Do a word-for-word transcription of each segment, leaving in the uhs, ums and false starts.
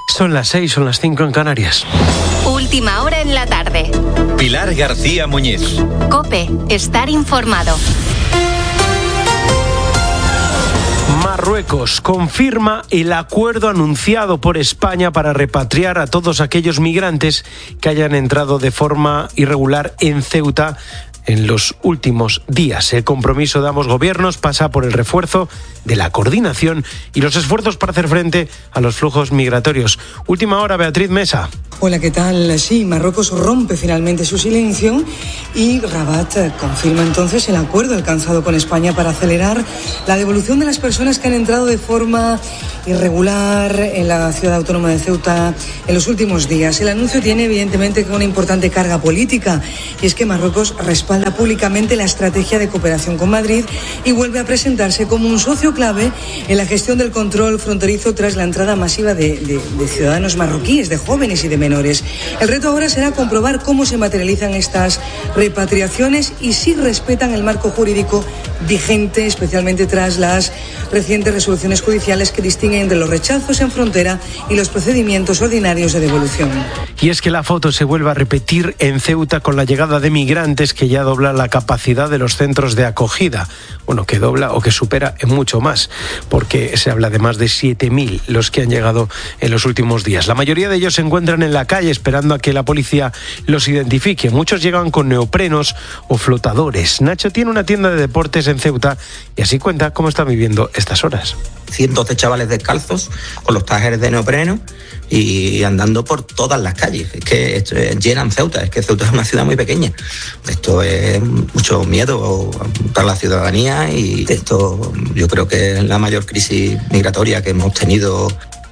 Son las seis, son las cinco en Canarias. Última hora en la tarde. Pilar García Muñiz. COPE, estar informado. Marruecos confirma el acuerdo anunciado por España para repatriar a todos aquellos migrantes que hayan entrado de forma irregular en Ceuta en los últimos días. El compromiso de ambos gobiernos pasa por el refuerzo de la coordinación y los esfuerzos para hacer frente a los flujos migratorios. Última hora, Beatriz Mesa. Hola, ¿qué tal? Sí, Marruecos rompe finalmente su silencio y Rabat confirma entonces el acuerdo alcanzado con España para acelerar la devolución de las personas que han entrado de forma irregular en la ciudad autónoma de Ceuta en los últimos días. El anuncio tiene evidentemente una importante carga política y es que Marruecos respalda públicamente la estrategia de cooperación con Madrid y vuelve a presentarse como un socio clave en la gestión del control fronterizo tras la entrada masiva de, de, de ciudadanos marroquíes, de jóvenes y de menores. El reto ahora será comprobar cómo se materializan estas repatriaciones y si respetan el marco jurídico vigente, especialmente tras las recientes resoluciones judiciales que distinguen entre los rechazos en frontera y los procedimientos ordinarios de devolución. Y es que la foto se vuelve a repetir en Ceuta con la llegada de migrantes que ya dobla la capacidad de los centros de acogida. Bueno, que dobla o que supera en mucho más, porque se habla de más de siete mil los que han llegado en los últimos días. La mayoría de ellos se encuentran en la calle esperando a que la policía los identifique. Muchos llegan con neoprenos o flotadores. Nacho tiene una tienda de deportes en Ceuta y así cuenta cómo está viviendo estas horas. Cientos de chavales descalzos con los trajes de neopreno y andando por todas las calles. Es que esto es, llenan Ceuta, es que Ceuta es una ciudad muy pequeña. Esto es mucho miedo para la ciudadanía y esto yo creo que es la mayor crisis migratoria que hemos tenido.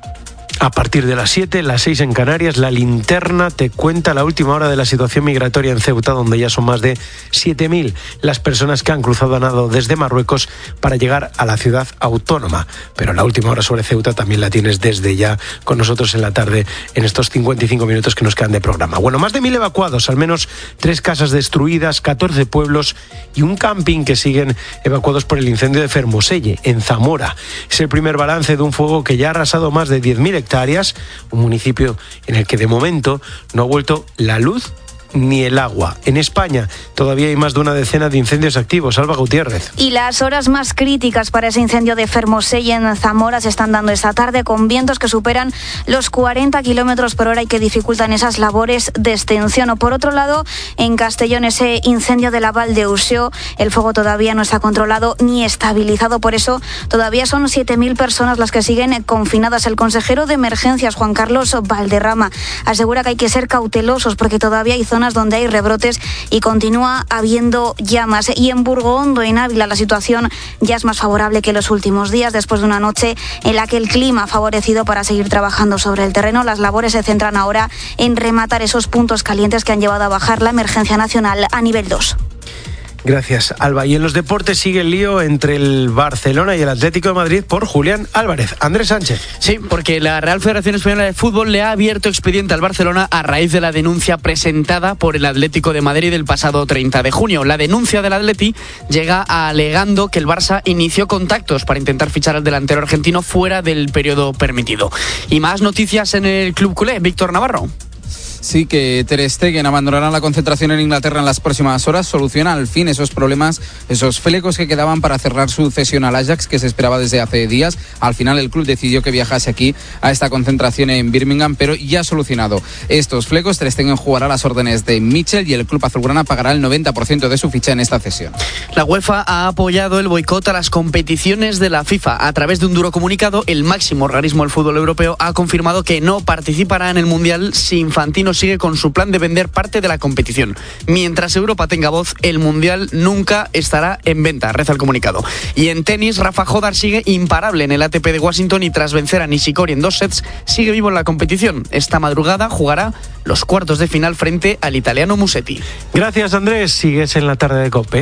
A partir de las siete, las seis en Canarias, La Linterna te cuenta la última hora de la situación migratoria en Ceuta, donde ya son más de siete mil las personas que han cruzado a nado desde Marruecos para llegar a la ciudad autónoma. Pero la última hora sobre Ceuta también la tienes desde ya con nosotros en la tarde, en estos cincuenta y cinco minutos que nos quedan de programa. Bueno, más de mil evacuados, al menos tres casas destruidas, catorce pueblos y un camping que siguen evacuados por el incendio de Fermoselle, en Zamora. Es el primer balance de un fuego que ya ha arrasado más de diez mil hectáreas. Hectáreas, un municipio en el que de momento no ha vuelto la luz ni el agua. En España todavía hay más de una decena de incendios activos. Alba Gutiérrez. Y las horas más críticas para ese incendio de Fermoselle en Zamora se están dando esta tarde con vientos que superan los cuarenta kilómetros por hora y que dificultan esas labores de extinción. O por otro lado, en Castellón, ese incendio de la Val de Usió, el fuego todavía no está controlado ni estabilizado. Por eso todavía son siete mil personas las que siguen confinadas. El consejero de Emergencias, Juan Carlos Valderrama, asegura que hay que ser cautelosos porque todavía hay zonas donde hay rebrotes y continúa habiendo llamas. Y en Burgondo, en Ávila, la situación ya es más favorable que los últimos días, después de una noche en la que el clima ha favorecido para seguir trabajando sobre el terreno. Las labores se centran ahora en rematar esos puntos calientes que han llevado a bajar la emergencia nacional a nivel dos. Gracias, Alba. Y en los deportes sigue el lío entre el Barcelona y el Atlético de Madrid por Julián Álvarez. Andrés Sánchez. Sí, porque la Real Federación Española de Fútbol le ha abierto expediente al Barcelona a raíz de la denuncia presentada por el Atlético de Madrid el pasado treinta de junio. La denuncia del Atleti llega alegando que el Barça inició contactos para intentar fichar al delantero argentino fuera del periodo permitido. Y más noticias en el club culé. Víctor Navarro. Sí, que Ter Stegen abandonará la concentración en Inglaterra en las próximas horas. Soluciona al fin esos problemas, esos flecos que quedaban para cerrar su cesión al Ajax, que se esperaba desde hace días. Al final el club decidió que viajase aquí a esta concentración en Birmingham, pero ya ha solucionado estos flecos. Ter Stegen jugará a las órdenes de Mitchell y el club azulgrana pagará el noventa por ciento de su ficha en esta cesión. La UEFA ha apoyado el boicot a las competiciones de la FIFA. A través de un duro comunicado, el máximo organismo del fútbol europeo ha confirmado que no participará en el Mundial si Infantino sigue con su plan de vender parte de la competición. Mientras Europa tenga voz, el Mundial nunca estará en venta, reza el comunicado. Y en tenis, Rafa Jodar sigue imparable en el A T P de Washington y tras vencer a Nishikori en dos sets, sigue vivo en la competición. Esta madrugada jugará los cuartos de final frente al italiano Musetti. Gracias, Andrés. Sigues en la tarde de COPE.